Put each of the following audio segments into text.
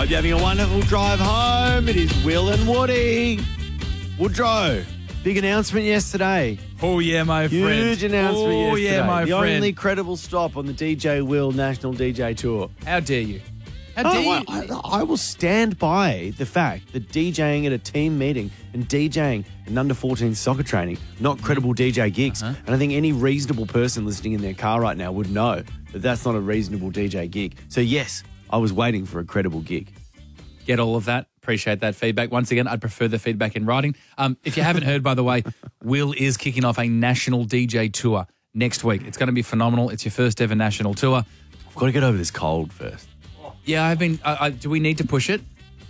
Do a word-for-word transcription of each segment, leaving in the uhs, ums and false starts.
Hope you're having a wonderful drive home. It is Will and Woody. Woodrow, big announcement yesterday. Oh, yeah, my friend. Huge announcement oh, yesterday. yeah, my the friend. only credible stop on the D J Will National D J Tour. How dare you? How Oh, dare you? I, I, I will stand by the fact that DJing at a team meeting and DJing an under fourteen soccer training, not credible D J gigs. Uh-huh. And I think any reasonable person listening in their car right now would know that that's not a reasonable D J gig. So, yes, I was waiting for a credible gig. Get all of that. Appreciate that feedback. Once again, I'd prefer the feedback in writing. Um, if you haven't heard, by the way, Will is kicking off a national D J tour next week. It's going to be phenomenal. It's your first ever national tour. I've got to get over this cold first. Yeah, I've been. I, I, do we need to push it?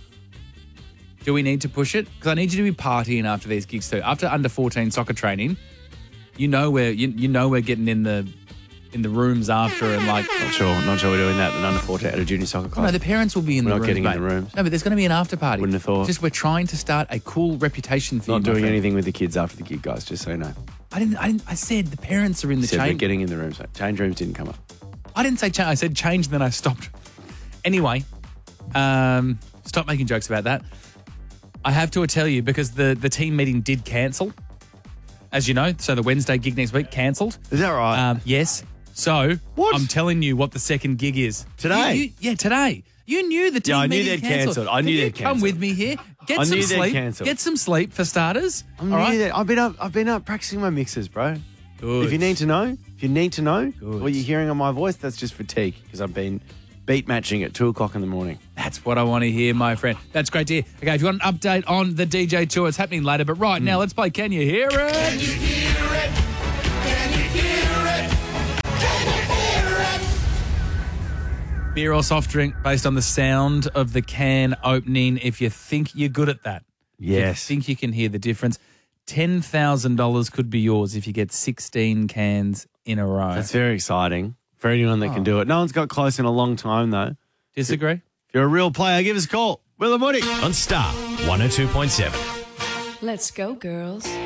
Do we need to push it? Because I need you to be partying after these gigs too. After under fourteen soccer training, you know we're you, you know we're getting in the in the rooms after and like. Not sure. Not sure we're doing that at under fourteen at a junior soccer class. No, the parents will be in We're the not rooms. getting in mate. the rooms. No, but there's going to be an after party. Wouldn't have thought. Just we're trying to start a cool reputation for Not you. my doing friend. anything with the kids after the gig, guys, just so you know. I didn't. I didn't. I said the parents are in the Said we're change. getting in the rooms. Change rooms didn't come up. I didn't say change. I said change, and then I stopped. Anyway, um, stop making jokes about that. I have to tell you because the, the team meeting did cancel, as you know. So the Wednesday gig next week cancelled. Is that right? Um, yes. So What? I'm telling you what the second gig is Today? You- you- yeah, today. You knew the team Yeah, I knew meeting they'd cancelled. cancelled. I knew Can you they'd come cancelled. with me here. Get I some knew they'd sleep. cancelled. Get some sleep for starters. I'm all new right. there. I've been up. I've been up practicing my mixes, bro. Good. If you need to know, if you need to know Good. what you're hearing on my voice, that's just fatigue because I've been beat matching at two o'clock in the morning. That's what I want to hear, my friend. That's great to hear. Okay, if you want an update on the D J tour, it's happening later. But right now, let's play Can You Hear It? Can you hear it? Can you hear it? Can you hear it? Beer or soft drink based on the sound of the can opening. If you think you're good at that, if you Yes. think you can hear the difference, ten thousand dollars could be yours if you get sixteen cans in a row. That's very exciting for anyone that can do it. No one's got close in a long time, though. Disagree? If you're a real player, give us a call. Will and Woody. On Star one oh two point seven. Let's go, girls.